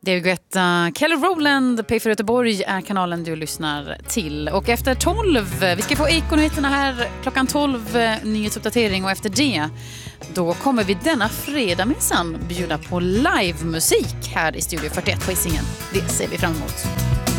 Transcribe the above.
David Guetta, Kelly Rowland, P4 Göteborg är kanalen du lyssnar till. Och efter 12, vi ska få Eko-nyheterna här klockan 12, nyhetsuppdatering. Och efter det, då kommer vi denna fredag minsann bjuda på livemusik här i Studio 41 på Hisingen. Det ser vi fram emot.